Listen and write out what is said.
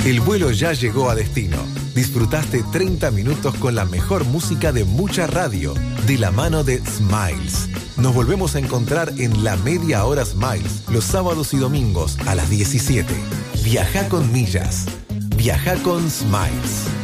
El vuelo ya llegó a destino. Disfrutaste 30 minutos con la mejor música de mucha radio, de la mano de Smiles. Nos volvemos a encontrar en la Media Hora Smiles, los sábados y domingos a las 17. Viaja con millas. Viaja con Smiles.